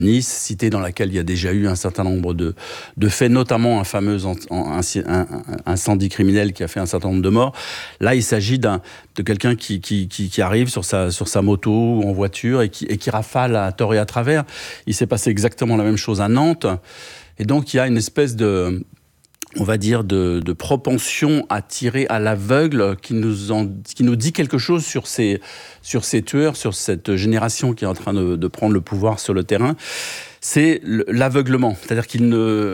Nice, cité dans laquelle il y a déjà eu un certain nombre de faits, notamment un fameux incendie criminel qui a fait un certain nombre de morts. Là, il s'agit de quelqu'un qui arrive sur sa moto ou en voiture et qui rafale à tort et à travers. Il s'est passé exactement la même chose à Nantes. Et donc, il y a une espèce de propension à tirer à l'aveugle qui nous dit quelque chose sur ces tueurs, sur cette génération qui est en train de prendre le pouvoir sur le terrain. C'est l'aveuglement. C'est-à-dire qu'ils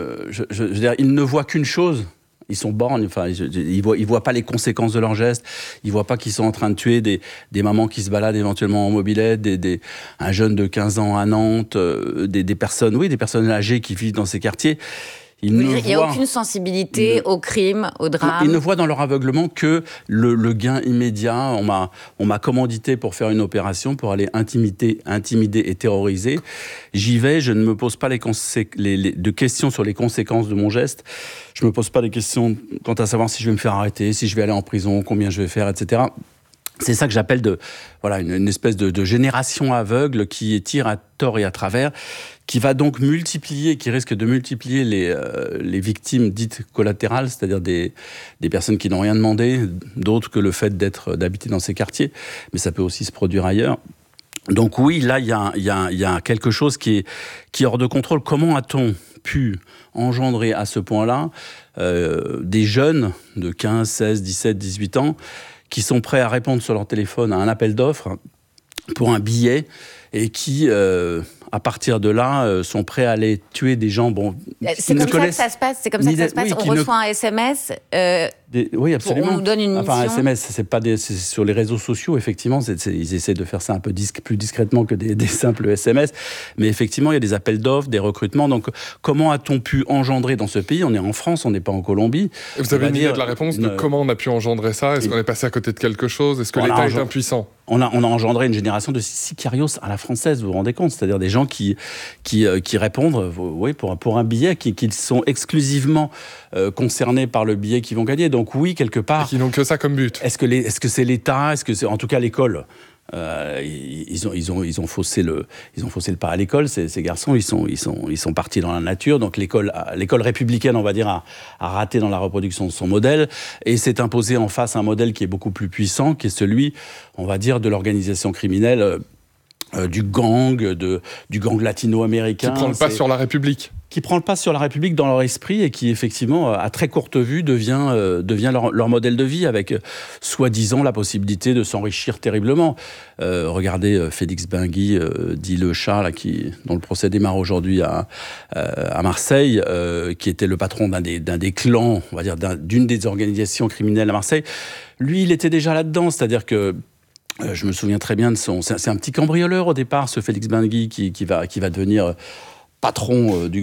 ne voient qu'une chose. Ils sont borgnes, enfin, ils voient pas les conséquences de leurs gestes. Ils voient pas qu'ils sont en train de tuer des mamans qui se baladent éventuellement en mobylette, un jeune de 15 ans à Nantes, des personnes âgées qui vivent dans ces quartiers. Il n'y a aucune sensibilité au crime, au drame. Ils ne voient dans leur aveuglement que le gain immédiat. On m'a commandité pour faire une opération, pour aller intimider et terroriser. J'y vais, je ne me pose pas de questions sur les conséquences de mon geste. Je ne me pose pas des questions quant à savoir si je vais me faire arrêter, si je vais aller en prison, combien je vais faire, etc. C'est ça que j'appelle une espèce de génération aveugle qui tire à tort et à travers, qui va donc qui risque de multiplier les victimes dites collatérales, c'est-à-dire des personnes qui n'ont rien demandé, d'autres que le fait d'habiter dans ces quartiers, mais ça peut aussi se produire ailleurs. Donc oui, là, il y a quelque chose qui est hors de contrôle. Comment a-t-on pu engendrer à ce point-là des jeunes de 15, 16, 17, 18 ans qui sont prêts à répondre sur leur téléphone à un appel d'offres pour un billet et qui, à partir de là, sont prêts à aller tuer des gens. Bon, c'est comme ça que ça se passe. On reçoit un SMS. Oui, absolument. On nous donne une mission. Enfin, un SMS, c'est sur les réseaux sociaux, effectivement. Ils essaient de faire ça un peu plus discrètement que des simples SMS. Mais effectivement, il y a des appels d'offres, des recrutements. Donc, comment a-t-on pu engendrer dans ce pays ? On est en France, on n'est pas en Colombie. Et vous avez une idée de la réponse de comment on a pu engendrer ça ? Est-ce qu'on est passé à côté de quelque chose ? Est-ce que l'État est impuissant ? On a engendré une génération de sicarios à la française, vous vous rendez compte ? C'est-à-dire des gens qui répondent pour un billet, qui sont exclusivement concernés par le billet qu'ils vont gagner. Donc oui, quelque part... Et qui n'ont que ça comme but. Est-ce que c'est l'État ? Est-ce que c'est en tout cas l'école ? Ils ont faussé le pas à l'école. Ces garçons, ils sont partis dans la nature. Donc l'école républicaine, on va dire, a raté dans la reproduction de son modèle et s'est imposé en face un modèle qui est beaucoup plus puissant, qui est celui, on va dire, de l'organisation criminelle. Du gang latino-américain. Qui prend le pas sur la République. Qui prend le pas sur la République dans leur esprit et qui, effectivement, à très courte vue, devient leur modèle de vie avec, soi-disant, la possibilité de s'enrichir terriblement. Regardez Félix Benguy, dit le chat, là, dont le procès démarre aujourd'hui à Marseille, qui était le patron d'un des clans, on va dire, d'une des organisations criminelles à Marseille. Lui, il était déjà là-dedans, c'est-à-dire que je me souviens très bien de c'est un petit cambrioleur au départ, ce Félix Benguy, qui va devenir patron du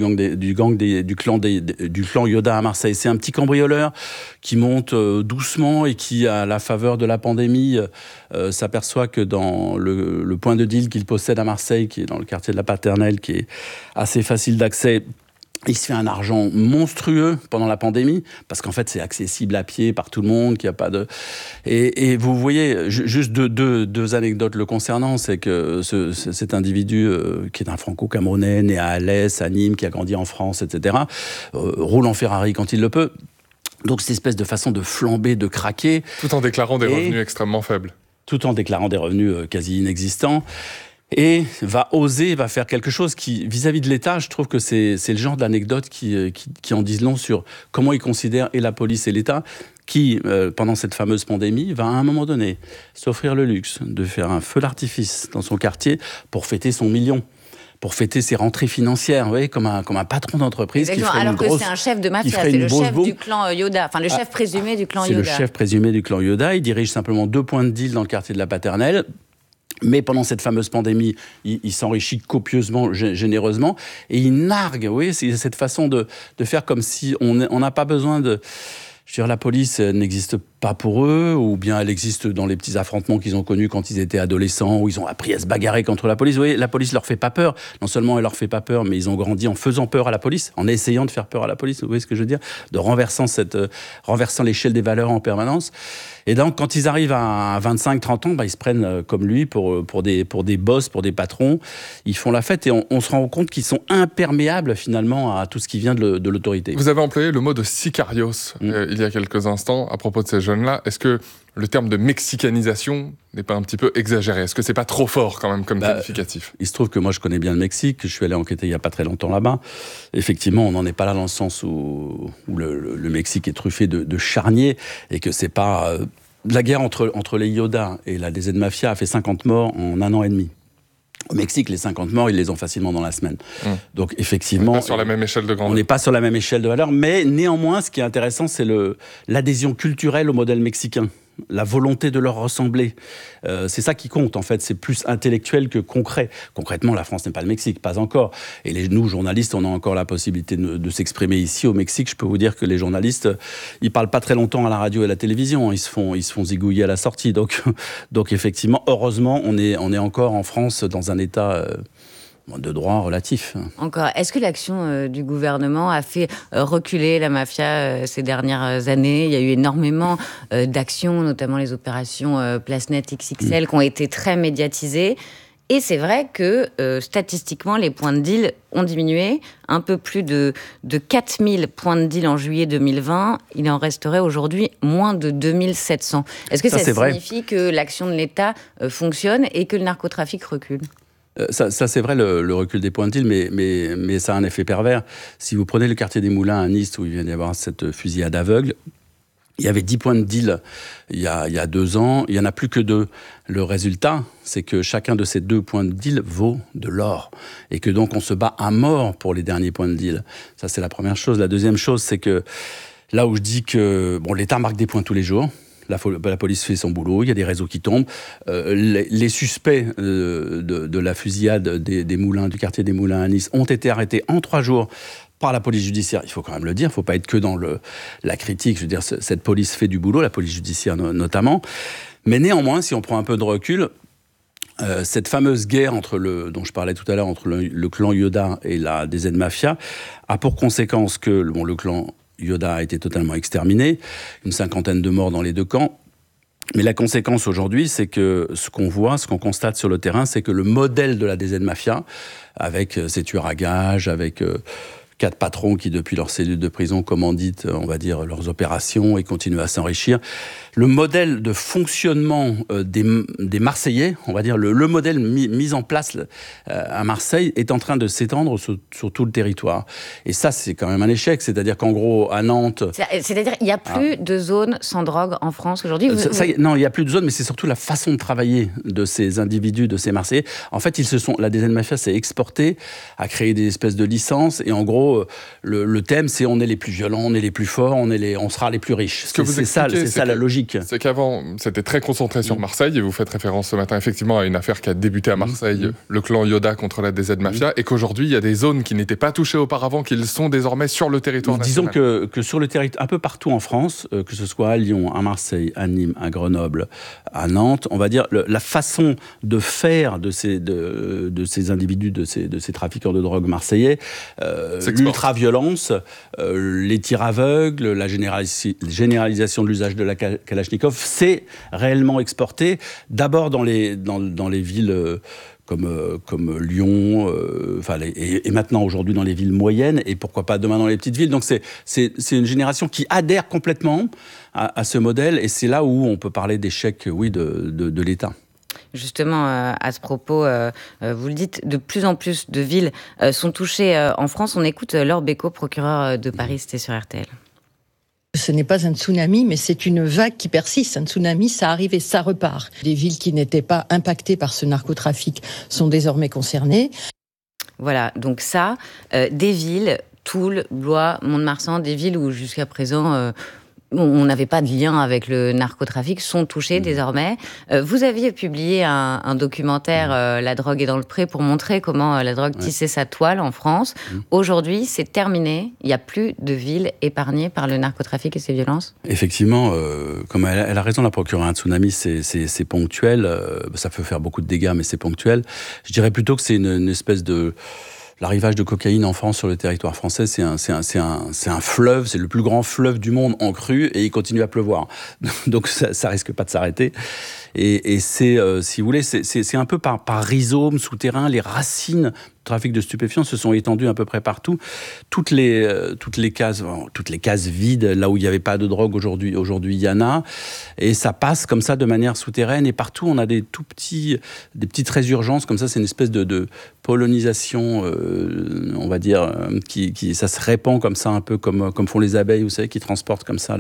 clan Yoda à Marseille. C'est un petit cambrioleur qui monte doucement et qui, à la faveur de la pandémie, s'aperçoit que dans le point de deal qu'il possède à Marseille, qui est dans le quartier de la Paternelle, qui est assez facile d'accès, il se fait un argent monstrueux pendant la pandémie, parce qu'en fait, c'est accessible à pied par tout le monde, qu'il n'y a pas de... Et vous voyez, juste deux anecdotes le concernant, c'est que cet individu, qui est un franco-camerounais, né à Alès, à Nîmes, qui a grandi en France, etc., roule en Ferrari quand il le peut. Donc, cette espèce de façon de flamber, de craquer. Tout en déclarant des revenus extrêmement faibles. Tout en déclarant des revenus quasi inexistants. Et va faire quelque chose qui, vis-à-vis de l'État, je trouve que c'est le genre d'anecdote qui en disent long sur comment ils considèrent et la police et l'État, qui, pendant cette fameuse pandémie, va à un moment donné s'offrir le luxe de faire un feu d'artifice dans son quartier pour fêter son million. Pour fêter ses rentrées financières, vous voyez, comme un patron d'entreprise. Exactement, qui ferait alors que c'est un chef de mafia, c'est le chef du clan Yoda, enfin le chef présumé du clan Yoda. C'est le chef présumé du clan Yoda, il dirige simplement 2 points de deal dans le quartier de la Paternelle. Mais pendant cette fameuse pandémie, il s'enrichit copieusement, généreusement, et il nargue, oui, c'est cette façon de faire comme si on n'a pas besoin de... Je veux dire, la police n'existe pas pour eux, ou bien elle existe dans les petits affrontements qu'ils ont connus quand ils étaient adolescents, où ils ont appris à se bagarrer contre la police. Vous voyez, la police leur fait pas peur. Non seulement elle leur fait pas peur, mais ils ont grandi en faisant peur à la police, en essayant de faire peur à la police. Vous voyez ce que je veux dire ? De renversant l'échelle des valeurs en permanence. Et donc, quand ils arrivent à 25-30 ans, ils se prennent comme lui pour des boss, pour des patrons. Ils font la fête et on se rend compte qu'ils sont imperméables finalement à tout ce qui vient de l'autorité. Vous avez employé le mot de sicarios il y a quelques instants à propos de ces jeunes-là. Est-ce que le terme de mexicanisation n'est pas un petit peu exagéré ? Est-ce que c'est pas trop fort quand même comme qualificatif ? Il se trouve que moi je connais bien le Mexique, je suis allé enquêter il y a pas très longtemps là-bas. Effectivement, on n'en est pas là dans le sens où le Mexique est truffé de charniers et que c'est pas... la guerre entre les Yoda et la DZ Mafia a fait 50 morts en 1 an et demi. Au Mexique, les 50 morts, ils les ont facilement dans la semaine. Donc effectivement... On n'est pas sur la même échelle de grandeur. On n'est pas sur la même échelle de valeur, mais néanmoins, ce qui est intéressant, c'est l'adhésion culturelle au modèle mexicain. La volonté de leur ressembler. C'est ça qui compte, en fait. C'est plus intellectuel que concret. Concrètement, la France n'est pas le Mexique, pas encore. Et nous, journalistes, on a encore la possibilité de s'exprimer ici, au Mexique. Je peux vous dire que les journalistes, ils parlent pas très longtemps à la radio et à la télévision. Ils se font zigouiller à la sortie. Donc effectivement, heureusement, on est encore en France dans un état... de droit relatif. Encore, est-ce que l'action du gouvernement a fait reculer la mafia ces dernières années ? Il y a eu énormément d'actions, notamment les opérations PlaceNet XXL, qui ont été très médiatisées. Et c'est vrai que statistiquement, les points de deal ont diminué. Un peu plus de 4000 points de deal en juillet 2020. Il en resterait aujourd'hui moins de 2700. Est-ce que ça signifie que l'action de l'État fonctionne et que le narcotrafic recule ? Ça c'est vrai, le recul des points de deal, mais ça a un effet pervers. Si vous prenez le quartier des Moulins à Nice, où il vient d'y avoir cette fusillade aveugle, il y avait 10 points de deal il y a 2 ans, il n'y en a plus que 2. Le résultat, c'est que chacun de ces 2 points de deal vaut de l'or. Et que donc on se bat à mort pour les derniers points de deal. Ça, c'est la première chose. La deuxième chose, c'est que là où je dis que l'État marque des points tous les jours, la police fait son boulot, il y a des réseaux qui tombent. Les suspects de la fusillade des Moulins, du quartier des Moulins à Nice, ont été arrêtés en 3 jours par la police judiciaire. Il faut quand même le dire, il ne faut pas être que dans la critique. Je veux dire, cette police fait du boulot, la police judiciaire notamment. Mais néanmoins, si on prend un peu de recul, cette fameuse guerre dont je parlais tout à l'heure, entre le clan Yoda et la DZ Mafia, a pour conséquence que le clan Yoda a été totalement exterminé, une 50aine de morts dans les 2 camps. Mais la conséquence aujourd'hui, c'est que ce qu'on constate sur le terrain, c'est que le modèle de la DZ Mafia, avec ses tueurs à gages, avec 4 patrons qui, depuis leur cellule de prison, commanditent, on va dire, leurs opérations et continuent à s'enrichir. Le modèle de fonctionnement des Marseillais, on va dire, le modèle mis en place à Marseille est en train de s'étendre sur tout le territoire. Et ça, c'est quand même un échec. C'est-à-dire qu'en gros, à Nantes... C'est-à-dire qu'il n'y a plus de zones sans drogue en France aujourd'hui Non, il n'y a plus de zones, mais c'est surtout la façon de travailler de ces individus, de ces Marseillais. En fait, la DZ Mafia s'est exportée, a créé des espèces de licences, et en gros, le thème, c'est on est les plus violents, on est les plus forts, on sera les plus riches. C'est ça la logique. C'est qu'avant, c'était très concentré sur Marseille, et vous faites référence ce matin effectivement à une affaire qui a débuté à Marseille, le clan Yoda contre la DZ Mafia, et qu'aujourd'hui, il y a des zones qui n'étaient pas touchées auparavant, qui sont désormais sur le territoire national. Disons que sur le territoire, un peu partout en France, que ce soit à Lyon, à Marseille, à Nîmes, à Grenoble, à Nantes, on va dire, la façon de faire de ces individus, de ces trafiquants de drogue marseillais, l'ultra-violence, les tirs aveugles, la généralisation de l'usage de la Kalachnikov, c'est réellement exporté, d'abord dans les villes comme Lyon, et maintenant aujourd'hui dans les villes moyennes, et pourquoi pas demain dans les petites villes. Donc c'est une génération qui adhère complètement à ce modèle, et c'est là où on peut parler d'échec, oui, de l'État. Justement, à ce propos, vous le dites, de plus en plus de villes sont touchées en France. On écoute Laure Bécaud, procureure de Paris, c'était sur RTL. Ce n'est pas un tsunami, mais c'est une vague qui persiste. Un tsunami, ça arrive et ça repart. Les villes qui n'étaient pas impactées par ce narcotrafic sont désormais concernées. Voilà, donc des villes, Toul, Blois, Mont-de-Marsan, des villes où jusqu'à présent... on n'avait pas de lien avec le narcotrafic, sont touchés désormais. Vous aviez publié un documentaire, La drogue est dans le pré, pour montrer comment la drogue tissait sa toile en France. Aujourd'hui, c'est terminé. Il n'y a plus de villes épargnées par le narcotrafic et ses violences. Effectivement, comme elle a raison, la procureure, un tsunami, c'est ponctuel. Ça peut faire beaucoup de dégâts, mais c'est ponctuel. Je dirais plutôt que c'est une espèce de... L'arrivage de cocaïne en France sur le territoire français, c'est un fleuve, c'est le plus grand fleuve du monde en crue, et il continue à pleuvoir. Donc ça risque pas de s'arrêter. Et c'est, si vous voulez, c'est un peu par rhizome souterrain, les racines du trafic de stupéfiants se sont étendues à peu près partout. Toutes les cases vides, là où il n'y avait pas de drogue, aujourd'hui il y en a. Et ça passe comme ça de manière souterraine. Et partout, on a des petites résurgences comme ça. C'est une espèce de polonisation, on va dire, ça se répand comme ça, un peu comme font les abeilles, vous savez, qui transportent comme ça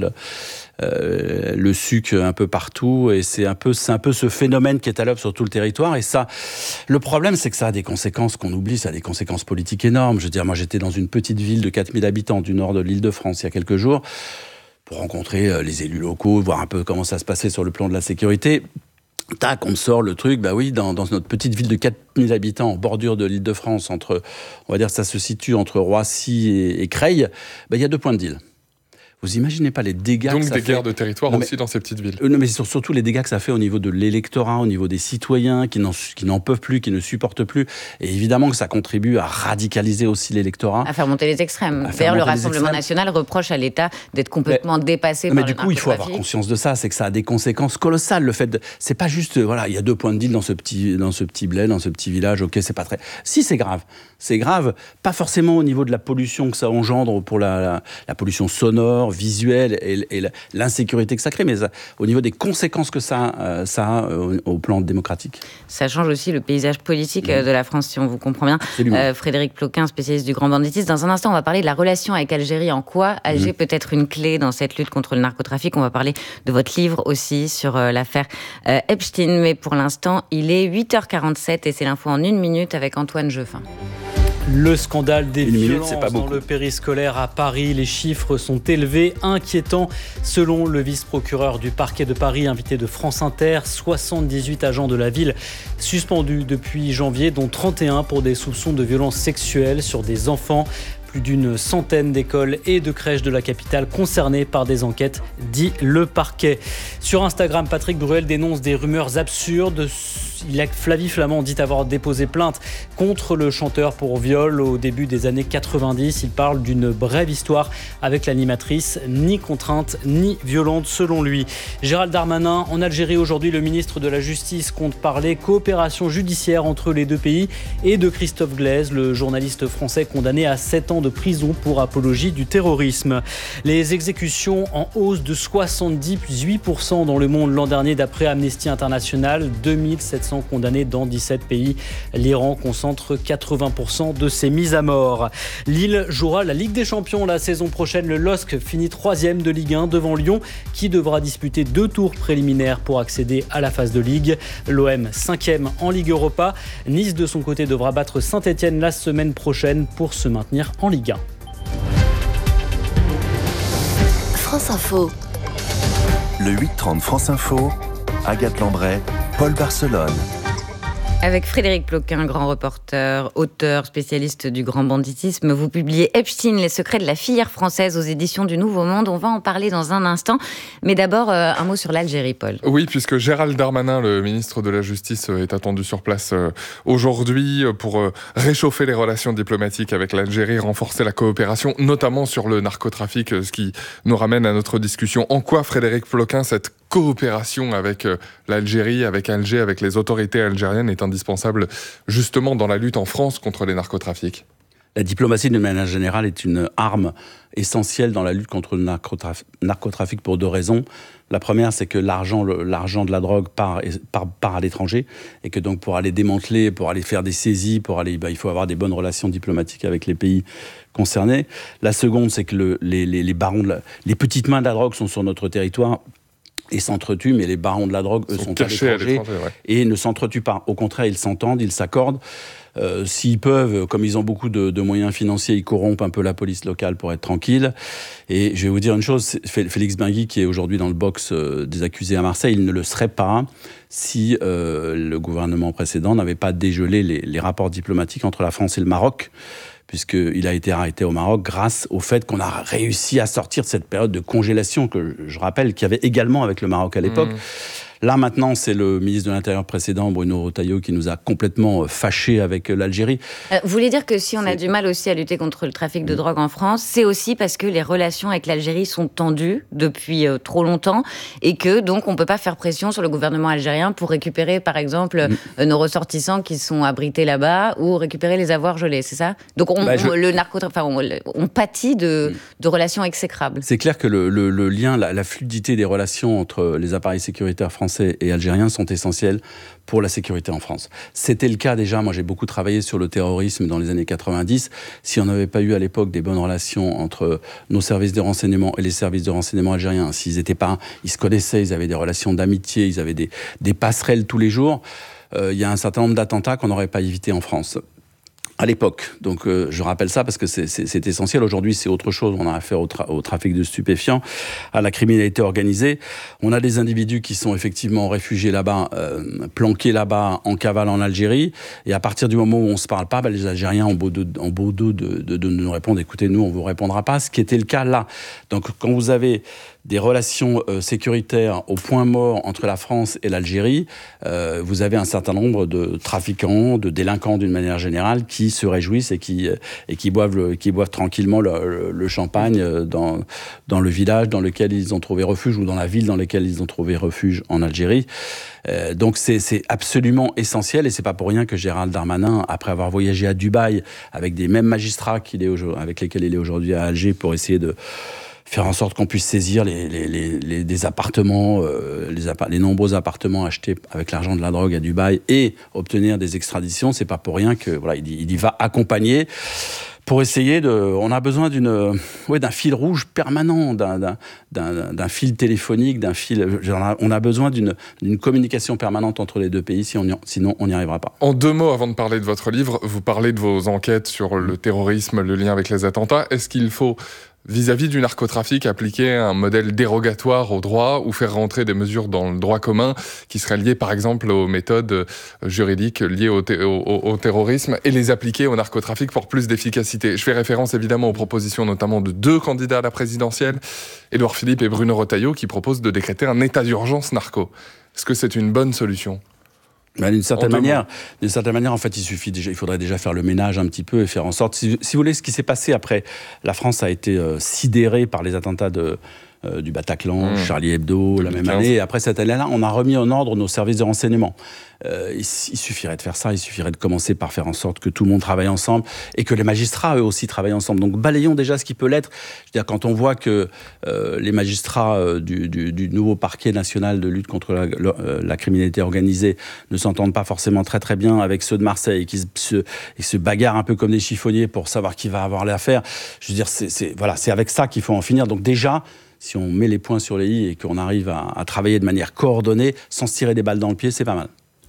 le sucre un peu partout. Et c'est un peu ce phénomène qui est à l'œuvre sur tout le territoire. Et ça, le problème, c'est que ça a des conséquences qu'on oublie. Ça a des conséquences politiques énormes. Je veux dire, moi, j'étais dans une petite ville de 4000 habitants du nord de l'Île-de-France il y a quelques jours pour rencontrer les élus locaux, voir un peu comment ça se passait sur le plan de la sécurité. Tac, on me sort le truc, bah oui, dans notre petite ville de 4000 habitants en bordure de l'Île-de-France, on va dire ça se situe entre Roissy et Creil, bah il y a 2 points de deal. Vous imaginez pas les dégâts donc que ça fait. Donc des guerres de territoire aussi dans ces petites villes. Non, mais surtout les dégâts que ça fait au niveau de l'électorat, au niveau des citoyens qui n'en peuvent plus, qui ne supportent plus. Et évidemment que ça contribue à radicaliser aussi l'électorat. À faire monter les extrêmes. D'ailleurs, le Rassemblement national reproche à l'État d'être complètement dépassé par le narcotrafic. Mais du coup, il faut avoir conscience de ça. C'est que ça a des conséquences colossales. Le fait c'est pas juste, voilà, il y a 2 points de deal dans ce petit bled, dans ce petit village. Ok, c'est pas très. Si, c'est grave. C'est grave. Pas forcément au niveau de la pollution que ça engendre pour la pollution sonore, visuelle et l'insécurité que ça crée, mais au niveau des conséquences que ça a au plan démocratique. Ça change aussi le paysage politique de la France, si on vous comprend bien. Frédéric Ploquin, spécialiste du grand banditisme. Dans un instant, on va parler de la relation avec Algérie. En quoi Alger peut être une clé dans cette lutte contre le narcotrafic. On va parler de votre livre aussi sur l'affaire Epstein. Mais pour l'instant, il est 8h47 et c'est l'info en 1 minute avec Antoine Jeufin. Le scandale des violences dans le périscolaire à Paris. Les chiffres sont élevés, inquiétants. Selon le vice-procureur du parquet de Paris, invité de France Inter, 78 agents de la ville suspendus depuis janvier, dont 31 pour des soupçons de violences sexuelles sur des enfants. Plus d'une centaine d'écoles et de crèches de la capitale concernées par des enquêtes, dit le parquet. Sur Instagram, Patrick Bruel dénonce des rumeurs absurdes. Flavie Flament dit avoir déposé plainte contre le chanteur pour viol au début des années 90. Il parle d'une brève histoire avec l'animatrice, ni contrainte ni violente selon lui. Gérald Darmanin, en Algérie aujourd'hui, le ministre de la Justice compte parler coopération judiciaire entre les 2 pays et de Christophe Glaise, le journaliste français condamné à 7 ans de prison pour apologie du terrorisme. Les exécutions en hausse de 78% dans le monde l'an dernier d'après Amnesty International, 2700 condamnés dans 17 pays. L'Iran concentre 80% de ces mises à mort. Lille jouera la Ligue des Champions la saison prochaine. Le LOSC finit 3e de Ligue 1 devant Lyon qui devra disputer 2 tours préliminaires pour accéder à la phase de Ligue. L'OM 5e en Ligue Europa. Nice de son côté devra battre Saint-Etienne la semaine prochaine pour se maintenir en Ligue 1. France Info. Le 8h30 France Info, Agathe Lambray, Paul Barcelone. Avec Frédéric Ploquin, grand reporter, auteur, spécialiste du grand banditisme, vous publiez Epstein, les secrets de la filière française aux éditions du Nouveau Monde. On va en parler dans un instant. Mais d'abord, un mot sur l'Algérie, Paul. Oui, puisque Gérald Darmanin, le ministre de la Justice, est attendu sur place aujourd'hui pour réchauffer les relations diplomatiques avec l'Algérie, renforcer la coopération, notamment sur le narcotrafic, ce qui nous ramène à notre discussion. En quoi, Frédéric Ploquin, cette coopération avec l'Algérie, avec Alger, avec les autorités algériennes est indispensable justement dans la lutte en France contre les narcotrafics? La diplomatie, de manière générale, est une arme essentielle dans la lutte contre le narcotrafic pour 2 raisons. La première, c'est que l'argent de la drogue part à l'étranger et que donc pour aller démanteler, pour aller faire des saisies, il faut avoir des bonnes relations diplomatiques avec les pays concernés. La seconde, c'est que les barons, les petites mains de la drogue sont sur notre territoire. et s'entretuent, mais les barons de la drogue, eux, sont cachés à l'étranger et ne s'entretuent pas. Au contraire, ils s'entendent, ils s'accordent. S'ils peuvent, comme ils ont beaucoup de moyens financiers, ils corrompent un peu la police locale pour être tranquilles. Et je vais vous dire une chose, Félix Benguy, qui est aujourd'hui dans le box des accusés à Marseille, il ne le serait pas si le gouvernement précédent n'avait pas dégelé les rapports diplomatiques entre la France et le Maroc, puisqu'il a été arrêté au Maroc grâce au fait qu'on a réussi à sortir de cette période de congélation que je rappelle qu'il y avait également avec le Maroc à l'époque. Là, maintenant, c'est le ministre de l'Intérieur précédent, Bruno Retailleau, qui nous a complètement fâchés avec l'Algérie. Vous voulez dire que si on a du mal aussi à lutter contre le trafic de drogue en France, c'est aussi parce que les relations avec l'Algérie sont tendues depuis trop longtemps et que, donc, on ne peut pas faire pression sur le gouvernement algérien pour récupérer, par exemple, nos ressortissants qui sont abrités là-bas ou récupérer les avoirs gelés, c'est ça ? Donc, le narcotrafic, on pâtit de relations exécrables. C'est clair que le lien, la fluidité des relations entre les appareils sécuritaires français et algériens sont essentiels pour la sécurité en France. C'était le cas déjà, moi j'ai beaucoup travaillé sur le terrorisme dans les années 90. Si on n'avait pas eu à l'époque des bonnes relations entre nos services de renseignement et les services de renseignement algériens, s'ils étaient pas, ils se connaissaient, ils avaient des relations d'amitié, ils avaient des passerelles tous les jours, il y a un certain nombre d'attentats qu'on n'aurait pas évités en France. À l'époque. Donc je rappelle ça parce que c'est essentiel. Aujourd'hui, c'est autre chose. On a affaire au trafic de stupéfiants, à la criminalité organisée. On a des individus qui sont effectivement réfugiés là-bas, planqués là-bas, en cavale en Algérie. Et à partir du moment où on ne se parle pas, les Algériens ont beau dos de nous répondre, écoutez, nous, on ne vous répondra pas. Ce qui était le cas là. Donc quand vous avez des relations sécuritaires au point mort entre la France et l'Algérie, vous avez un certain nombre de trafiquants, de délinquants d'une manière générale, qui se réjouissent et qui boivent tranquillement le champagne dans le village dans lequel ils ont trouvé refuge ou dans la ville dans laquelle ils ont trouvé refuge en Algérie. Donc c'est absolument essentiel et c'est pas pour rien que Gérald Darmanin, après avoir voyagé à Dubaï avec des mêmes magistrats avec lesquels il est aujourd'hui à Alger pour essayer de faire en sorte qu'on puisse saisir des appartements, les nombreux appartements achetés avec l'argent de la drogue à Dubaï et obtenir des extraditions, c'est pas pour rien que voilà, il y va accompagner pour essayer on a besoin d'un fil rouge permanent, d'un fil téléphonique, on a besoin d'une communication permanente entre les deux pays, sinon on n'y arrivera pas. En 2 mots, avant de parler de votre livre, vous parlez de vos enquêtes sur le terrorisme, le lien avec les attentats. Est-ce qu'il faut, vis-à-vis du narcotrafic, appliquer un modèle dérogatoire au droit ou faire rentrer des mesures dans le droit commun qui seraient liées par exemple aux méthodes juridiques liées au terrorisme et les appliquer au narcotrafic pour plus d'efficacité ? Je fais référence évidemment aux propositions notamment de 2 candidats à la présidentielle, Édouard Philippe et Bruno Retailleau, qui proposent de décréter un état d'urgence narco. Est-ce que c'est une bonne solution ? D'une certaine manière, en fait, il faudrait déjà faire le ménage un petit peu et faire en sorte, si vous voulez, ce qui s'est passé après, la France a été sidérée par les attentats du Bataclan, Charlie Hebdo, la même année. Et après cette année-là, on a remis en ordre nos services de renseignement. Il suffirait de faire ça, il suffirait de commencer par faire en sorte que tout le monde travaille ensemble et que les magistrats, eux aussi, travaillent ensemble. Donc balayons déjà ce qui peut l'être. Je veux dire, quand on voit que les magistrats du nouveau parquet national de lutte contre la criminalité organisée ne s'entendent pas forcément très très bien avec ceux de Marseille et qui se bagarrent un peu comme des chiffonniers pour savoir qui va avoir l'affaire. Je veux dire, c'est avec ça qu'il faut en finir. Donc déjà, si on met les points sur les i et qu'on arrive à travailler de manière coordonnée, sans se tirer des balles dans le pied, c'est pas mal.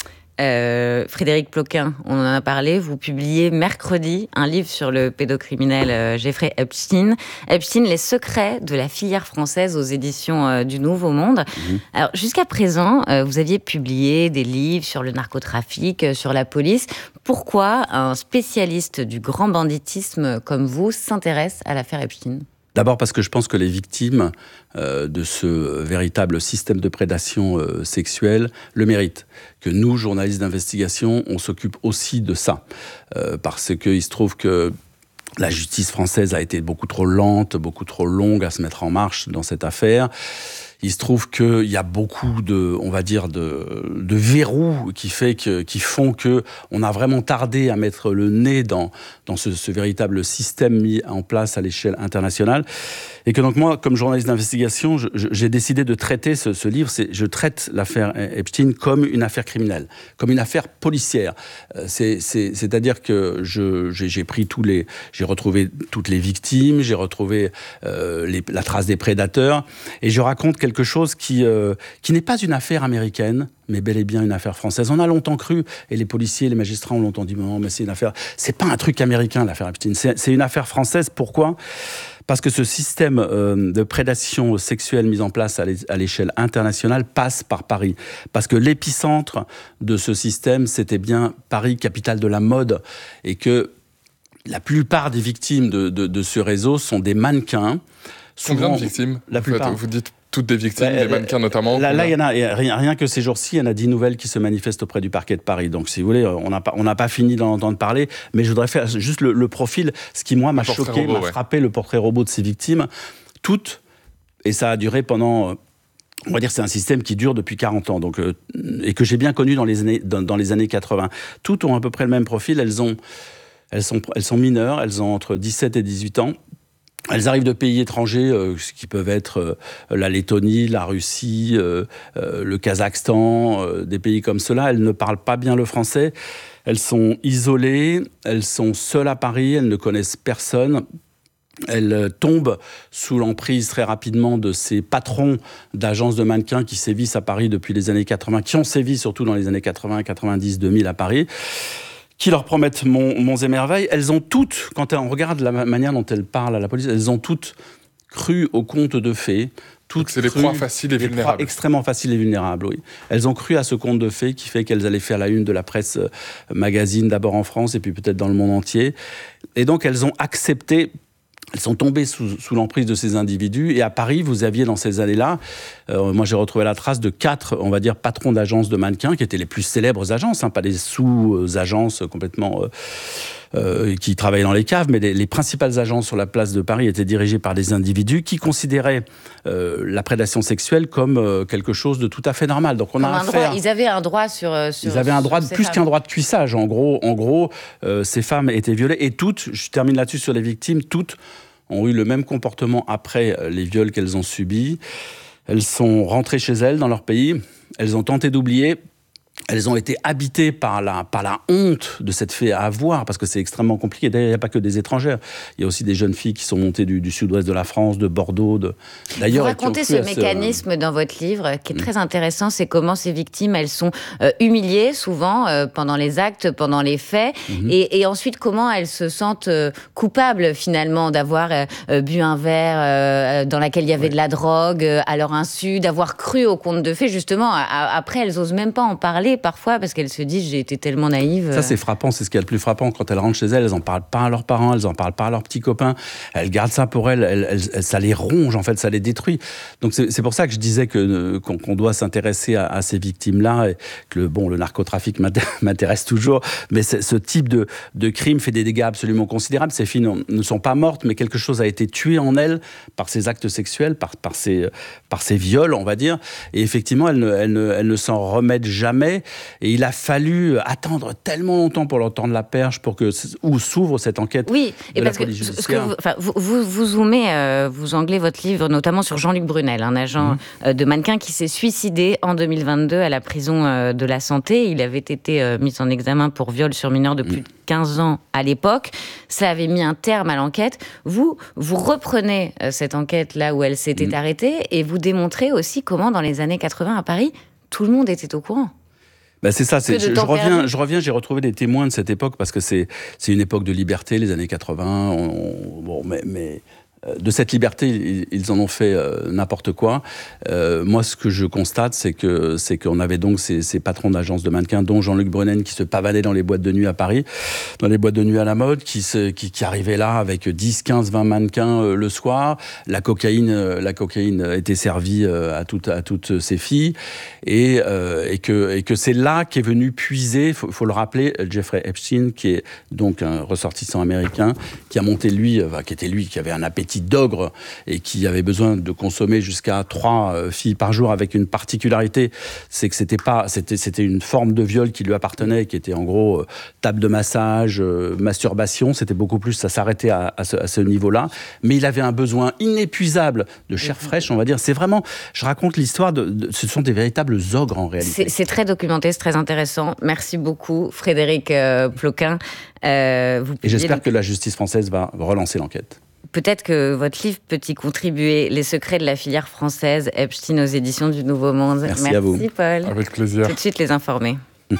Frédéric Ploquin, on en a parlé, vous publiez mercredi un livre sur le pédocriminel Jeffrey Epstein. Epstein, les secrets de la filière française aux éditions du Nouveau Monde. Alors, jusqu'à présent, vous aviez publié des livres sur le narcotrafic, sur la police. Pourquoi un spécialiste du grand banditisme comme vous s'intéresse à l'affaire Epstein ? D'abord parce que je pense que les victimes de ce véritable système de prédation sexuelle le méritent. Que nous, journalistes d'investigation, on s'occupe aussi de ça. Parce qu'il se trouve que la justice française a été beaucoup trop lente, beaucoup trop longue à se mettre en marche dans cette affaire. Il se trouve qu'il y a beaucoup de verrous qui font que on a vraiment tardé à mettre le nez dans ce véritable système mis en place à l'échelle internationale. Et que donc moi, comme journaliste d'investigation, j'ai décidé de traiter ce livre. Je traite l'affaire Epstein comme une affaire criminelle, comme une affaire policière. C'est-à-dire que j'ai retrouvé toutes les victimes, j'ai retrouvé la trace des prédateurs, et je raconte quelque chose qui n'est pas une affaire américaine, mais bel et bien une affaire française. On a longtemps cru, et les policiers, les magistrats ont longtemps dit non, mais c'est une affaire. C'est pas un truc américain, l'affaire Epstein. C'est une affaire française. Pourquoi ? Parce que ce système de prédation sexuelle mis en place à l'échelle internationale passe par Paris. Parce que l'épicentre de ce système, c'était bien Paris, capitale de la mode, et que la plupart des victimes de ce réseau sont des mannequins. Combien de victimes ? La plupart. Vous dites toutes des victimes, des mannequins notamment. Là, il y en a rien que ces jours-ci, il y en a 10 nouvelles qui se manifestent auprès du parquet de Paris. Donc, si vous voulez, on n'a pas fini d'en entendre parler, mais je voudrais faire juste le profil. Ce qui, moi, m'a choqué, m'a frappé, le portrait robot de ces victimes. Toutes, et ça a duré pendant... On va dire que c'est un système qui dure depuis 40 ans, donc, et que j'ai bien connu dans les années 80. Toutes ont à peu près le même profil. Elles sont mineures, elles ont entre 17 et 18 ans. Elles arrivent de pays étrangers, ce qui peuvent être la Lettonie, la Russie, le Kazakhstan, des pays comme cela. Elles ne parlent pas bien le français. Elles sont isolées, elles sont seules à Paris, elles ne connaissent personne. Elles tombent sous l'emprise très rapidement de ces patrons d'agences de mannequins qui sévissent à Paris depuis les années 80, qui ont sévi surtout dans les années 80, 90, 2000 à Paris, qui leur promettent monts et merveilles. Elles ont toutes, quand on regarde la manière dont elles parlent à la police, elles ont toutes cru au conte de fées. C'est des proies faciles et vulnérables. Proies extrêmement faciles et vulnérables, oui. Elles ont cru à ce conte de fées qui fait qu'elles allaient faire la une de la presse magazine, d'abord en France et puis peut-être dans le monde entier. Et donc elles ont accepté... Elles sont tombées sous l'emprise de ces individus. Et à Paris, vous aviez dans ces années-là, moi j'ai retrouvé la trace de 4, on va dire, patrons d'agences de mannequins, qui étaient les plus célèbres agences, pas des sous-agences complètement qui travaillaient dans les caves, mais les principales agences sur la place de Paris étaient dirigées par des individus qui considéraient la prédation sexuelle comme quelque chose de tout à fait normal. Donc on a affaire... Ils avaient un droit sur Ils avaient un droit, plus qu'un droit de cuissage. En gros, ces femmes étaient violées. Et toutes, je termine là-dessus sur les victimes, toutes ont eu le même comportement après les viols qu'elles ont subis. Elles sont rentrées chez elles, dans leur pays. Elles ont tenté d'oublier. Elles ont été habitées par la honte de cette fait à avoir, parce que c'est extrêmement compliqué. D'ailleurs, il n'y a pas que des étrangères. Il y a aussi des jeunes filles qui sont montées du sud-ouest de la France, de Bordeaux. D'ailleurs, vous racontez ce mécanisme dans votre livre qui est très intéressant. C'est comment ces victimes, elles sont humiliées souvent pendant les actes, pendant les faits, et ensuite comment elles se sentent coupables finalement d'avoir bu un verre dans lequel il y avait de la drogue à leur insu, d'avoir cru au conte de fées. Justement, après, elles n'osent même pas en parler parfois parce qu'elles se disent j'ai été tellement naïve. Ça c'est frappant, c'est ce qu'il y a de plus frappant quand elles rentrent chez elles en parlent pas à leurs parents, elles en parlent pas à leurs petits copains, elles gardent ça pour elles, ça les ronge en fait, ça les détruit. Donc c'est pour ça que je disais qu'on doit s'intéresser à ces victimes-là et que le narcotrafic m'intéresse toujours, mais ce type de crime fait des dégâts absolument considérables. Ces filles ne sont pas mortes, mais quelque chose a été tué en elles par ces actes sexuels, par ces viols, on va dire, et effectivement elles ne s'en remettent jamais. Et il a fallu attendre tellement longtemps pour leur tendre la perche pour où s'ouvre cette enquête de la police judiciaire. Vous zoomez, vous anglez votre livre notamment sur Jean-Luc Brunel, un agent de mannequin qui s'est suicidé en 2022 à la prison de la Santé. Il avait été mis en examen pour viol sur mineur de plus de 15 ans à l'époque. Ça avait mis un terme à l'enquête. Vous reprenez cette enquête là où elle s'était arrêtée et vous démontrez aussi comment dans les années 80 à Paris, tout le monde était au courant. C'est ça, je reviens, j'ai retrouvé des témoins de cette époque parce que c'est une époque de liberté, les années 80. Mais de cette liberté, ils en ont fait n'importe quoi. Moi, ce que je constate, c'est qu'on avait donc ces patrons d'agences de mannequins, dont Jean-Luc Brunel, qui se pavanaient dans les boîtes de nuit à Paris, dans les boîtes de nuit à la mode, qui arrivaient là avec 10, 15, 20 mannequins le soir. La cocaïne était servie à toutes ces filles, et que c'est là qu'est venu puiser, faut le rappeler, Jeffrey Epstein, qui est donc un ressortissant américain, qui a monté qui avait un appétit d'ogre et qui avait besoin de consommer jusqu'à 3 filles par jour, avec une particularité, c'est que c'était une forme de viol qui lui appartenait, qui était en gros table de massage, masturbation, c'était beaucoup plus, ça s'arrêtait à ce niveau-là, mais il avait un besoin inépuisable de chair fraîche, on va dire. C'est vraiment, je raconte l'histoire ce sont des véritables ogres en réalité. C'est très documenté, c'est très intéressant. Merci beaucoup Frédéric Ploquin. Et j'espère que la justice française va relancer l'enquête. peut-être que votre livre peut y contribuer. Les secrets de la filière française, Epstein aux éditions du Nouveau Monde. Merci à vous. Paul. Avec plaisir. Tout de suite les informer.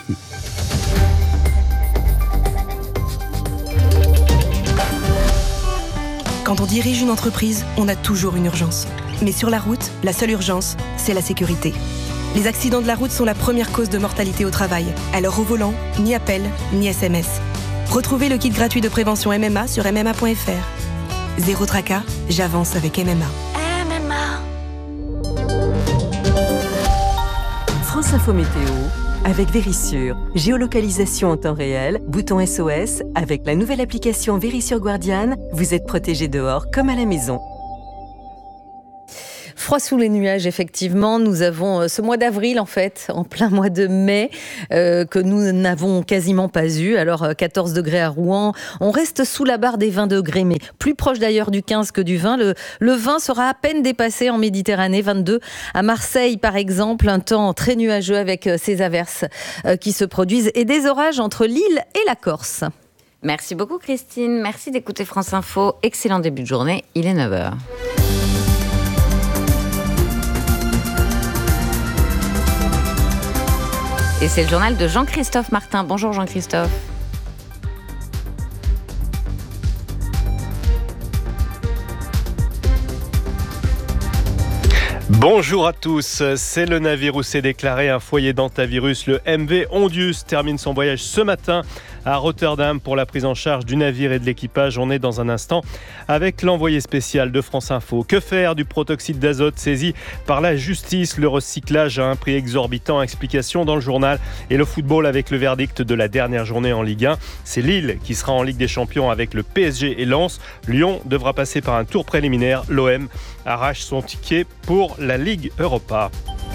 Quand on dirige une entreprise, on a toujours une urgence. Mais sur la route, la seule urgence, c'est la sécurité. Les accidents de la route sont la première cause de mortalité au travail. Alors au volant, ni appel, ni SMS. Retrouvez le kit gratuit de prévention MMA sur MMA.fr. Zéro tracas, j'avance avec MMA. France Info Météo avec Vérissure. Géolocalisation en temps réel, bouton SOS. Avec la nouvelle application Vérissure Guardian, vous êtes protégé dehors comme à la maison. Froid sous les nuages, effectivement. Nous avons ce mois d'avril, en fait, en plein mois de mai, que nous n'avons quasiment pas eu. Alors, 14 degrés à Rouen. On reste sous la barre des 20 degrés, mais plus proche d'ailleurs du 15 que du 20. Le 20 sera à peine dépassé en Méditerranée, 22 à Marseille, par exemple. Un temps très nuageux avec ces averses qui se produisent et des orages entre l'île et la Corse. Merci beaucoup, Christine. Merci d'écouter France Info. Excellent début de journée. Il est 9h. Et c'est le journal de Jean-Christophe Martin. Bonjour Jean-Christophe. Bonjour à tous, c'est le navire où s'est déclaré un foyer d'hantavirus. Le MV Ondius termine son voyage ce matin à Rotterdam pour la prise en charge du navire et de l'équipage. On est dans un instant avec l'envoyé spécial de France Info. Que faire du protoxyde d'azote saisi par la justice? Le recyclage à un prix exorbitant. Explication dans le journal. Et le football avec le verdict de la dernière journée en Ligue 1. C'est Lille qui sera en Ligue des Champions avec le PSG et Lens. Lyon devra passer par un tour préliminaire. L'OM arrache son ticket pour la Ligue Europa.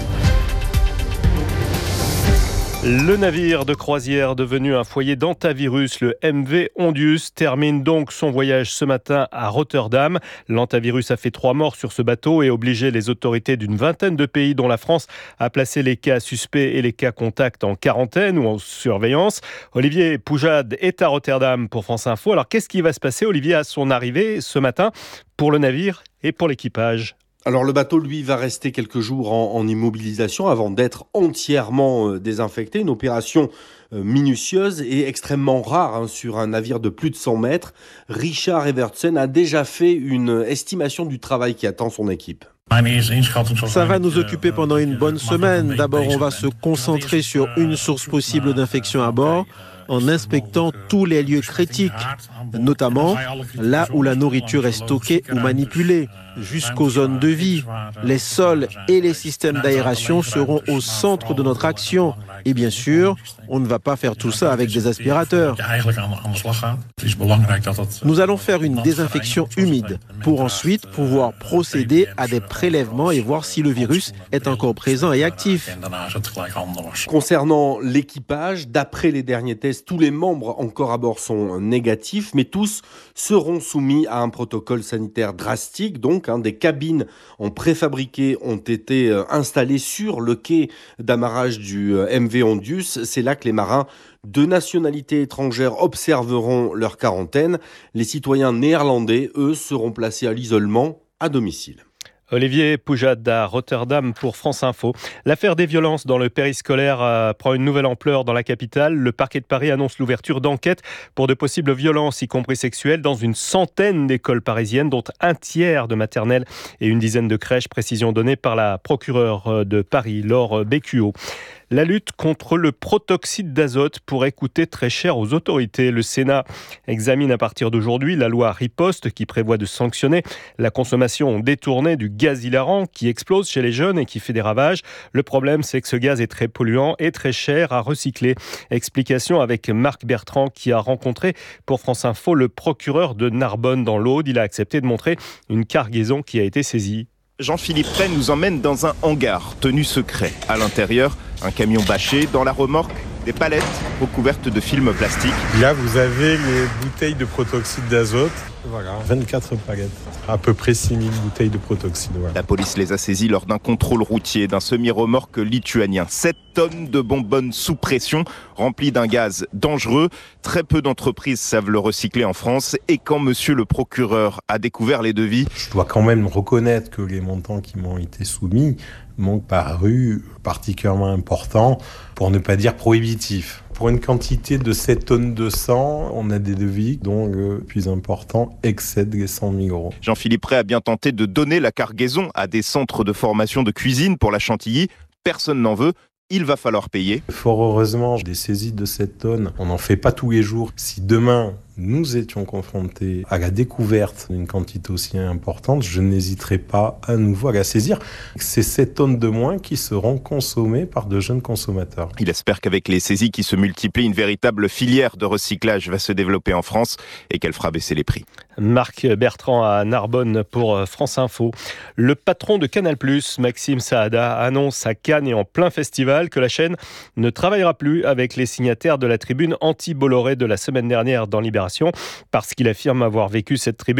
Le navire de croisière devenu un foyer d'hantavirus, le MV Ondius, termine donc son voyage ce matin à Rotterdam. L'hantavirus a fait 3 morts sur ce bateau et obligé les autorités d'une vingtaine de pays, dont la France, à placer les cas suspects et les cas contacts en quarantaine ou en surveillance. Olivier Poujade est à Rotterdam pour France Info. Alors qu'est-ce qui va se passer, Olivier, à son arrivée ce matin pour le navire et pour l'équipage ? Alors le bateau, lui, va rester quelques jours en immobilisation avant d'être entièrement désinfecté. Une opération minutieuse et extrêmement rare sur un navire de plus de 100 mètres. Richard Evertsen a déjà fait une estimation du travail qui attend son équipe. Ça va nous occuper pendant une bonne semaine. D'abord, on va se concentrer sur une source possible d'infection à bord, en inspectant tous les lieux critiques, notamment là où la nourriture est stockée ou manipulée, jusqu'aux zones de vie. Les sols et les systèmes d'aération seront au centre de notre action. Et bien sûr, on ne va pas faire tout ça avec des aspirateurs. Nous allons faire une désinfection humide pour ensuite pouvoir procéder à des prélèvements et voir si le virus est encore présent et actif. Concernant l'équipage, d'après les derniers tests, tous les membres encore à bord sont négatifs, mais tous seront soumis à un protocole sanitaire drastique. Donc, des cabines en préfabriqué ont été installées sur le quai d'amarrage du MV Ondius. C'est là que les marins de nationalité étrangère observeront leur quarantaine. Les citoyens néerlandais, eux, seront placés à l'isolement à domicile. Olivier Poujade à Rotterdam pour France Info. L'affaire des violences dans le périscolaire prend une nouvelle ampleur dans la capitale. Le parquet de Paris annonce l'ouverture d'enquêtes pour de possibles violences, y compris sexuelles, dans une centaine d'écoles parisiennes, dont un tiers de maternelles et une dizaine de crèches. Précision donnée par la procureure de Paris, Laure Bécuot. La lutte contre le protoxyde d'azote pourrait coûter très cher aux autorités. Le Sénat examine à partir d'aujourd'hui la loi Riposte qui prévoit de sanctionner la consommation détournée du gaz hilarant qui explose chez les jeunes et qui fait des ravages. Le problème, c'est que ce gaz est très polluant et très cher à recycler. Explication avec Marc Bertrand qui a rencontré pour France Info le procureur de Narbonne dans l'Aude. Il a accepté de montrer une cargaison qui a été saisie. Jean-Philippe Ray nous emmène dans un hangar tenu secret. À l'intérieur, un camion bâché, dans la remorque, des palettes recouvertes de film plastique. Là, vous avez les bouteilles de protoxyde d'azote. Voilà, 24 palettes, à peu près 6000 bouteilles de protoxyde. Voilà. La police les a saisis lors d'un contrôle routier d'un semi-remorque lituanien. 7 tonnes de bonbonnes sous pression, remplies d'un gaz dangereux. Très peu d'entreprises savent le recycler en France. Et quand monsieur le procureur a découvert les devis... Je dois quand même reconnaître que les montants qui m'ont été soumis m'ont paru particulièrement importants, pour ne pas dire prohibitifs. Pour une quantité de 7 tonnes de sang, on a des devis dont le plus important excède les 100 000 euros. Jean-Philippe Ray a bien tenté de donner la cargaison à des centres de formation de cuisine pour la Chantilly. Personne n'en veut. Il va falloir payer. Fort heureusement, des saisies de 7 tonnes, on n'en fait pas tous les jours. Si demain, nous étions confrontés à la découverte d'une quantité aussi importante, je n'hésiterai pas à nouveau à la saisir. C'est 7 tonnes de moins qui seront consommées par de jeunes consommateurs. Il espère qu'avec les saisies qui se multiplient, une véritable filière de recyclage va se développer en France et qu'elle fera baisser les prix. Marc Bertrand à Narbonne pour France Info. Le patron de Canal+, Maxime Saada, annonce à Cannes et en plein festival que la chaîne ne travaillera plus avec les signataires de la tribune anti-Bolloré de la semaine dernière dans Libération, parce qu'il affirme avoir vécu cette tribune